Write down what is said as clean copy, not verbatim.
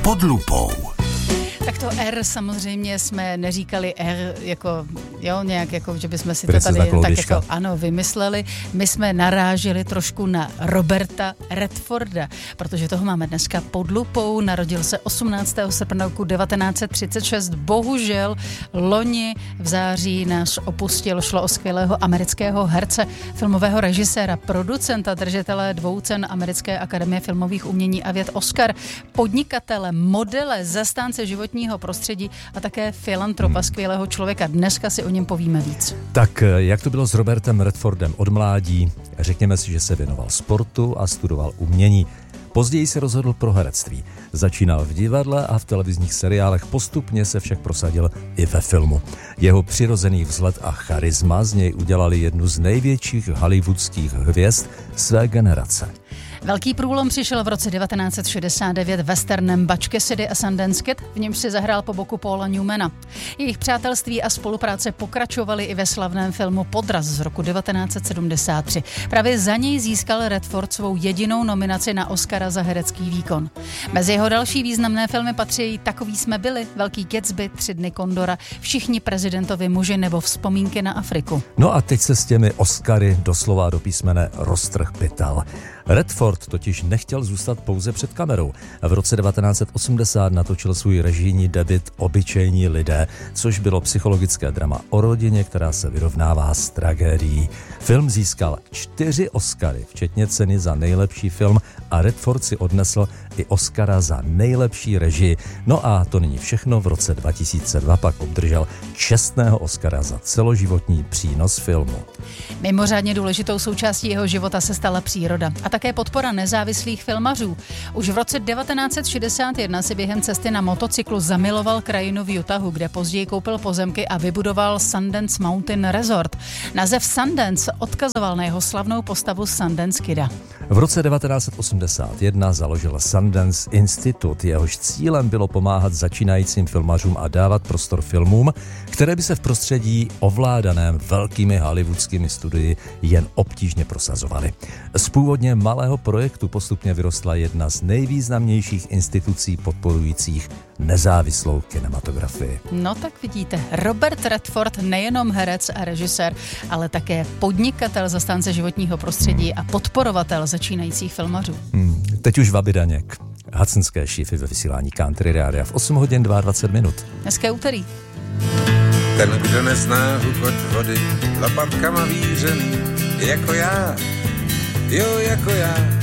pod lupou. Tak to R samozřejmě jsme neříkali R jako, jo, nějak jako, že bychom si to Princezna tady Koloběžka. tak jako, ano, vymysleli. My jsme narážili trošku na Roberta Redforda, protože toho máme dneska pod lupou. Narodil se 18. srpna roku 1936. Bohužel loni v září nás opustil. Šlo o skvělého amerického herce, filmového režiséra, producenta, držitele 2 cen Americké akademie filmových umění a věd Oscar, podnikatele, modele, zastánce životního prostředí a také filantropa, skvělého člověka. Dneska si o něm povíme víc. Tak jak to bylo s Robertem Redfordem od mládí? Řekněme si, že se věnoval sportu a studoval umění. Později se rozhodl pro herectví. Začínal v divadle a v televizních seriálech, postupně se však prosadil i ve filmu. Jeho přirozený vzhled a charisma z něj udělali jednu z největších hollywoodských hvězd své generace. Velký průlom přišel v roce 1969 westernem Butch Cassidy a Sundance Kid, v němž si zahrál po boku Paula Newmana. Jejich přátelství a spolupráce pokračovaly i ve slavném filmu Podraz z roku 1973. Právě za něj získal Redford svou jedinou nominaci na Oscara za herecký výkon. Mezi jeho další významné filmy patří Takový jsme byli, Velký Gatsby, 3 dny Kondora, Všichni prezidentovi muži nebo Vzpomínky na Afriku. No a teď se s těmi Oscary doslova a do písmene roztrh pytel. Redford totiž nechtěl zůstat pouze před kamerou. V roce 1980 natočil svůj režijní debut Obyčejní lidé, což bylo psychologické drama o rodině, která se vyrovnává s tragédií. Film získal 4 Oscary, včetně ceny za nejlepší film, a Redford si odnesl i Oscara za nejlepší režii. No a to není všechno, v roce 2002 pak obdržel čestného Oscara za celoživotní přínos filmu. Mimořádně důležitou součástí jeho života se stala příroda a také podpora nezávislých filmařů. Už v roce 1961 si během cesty na motocyklu zamiloval krajinu v Utahu, kde později koupil pozemky a vybudoval Sundance Mountain Resort. Název Sundance odkazoval na jeho slavnou postavu Sundance Kida. V roce 1981 založil Sundance Institute, jehož cílem bylo pomáhat začínajícím filmařům a dávat prostor filmům, které by se v prostředí ovládaném velkými hollywoodskými studii jen obtížně prosazovaly. Z původně malého projektu postupně vyrostla jedna z nejvýznamnějších institucí podporujících nezávislou kinematografii. No tak vidíte, Robert Redford nejenom herec a režisér, ale také podnikatel, zastánce životního prostředí a podporovatel začínajících filmařů. Teď už Vaby Daněk. Hudsonské šífy ve vysílání Country Rádia v 8 hodin 22 minut. Dneska úterý. Ten, kdo nezná hukot vody, lopatkama vířený, jako já, jo, jako já.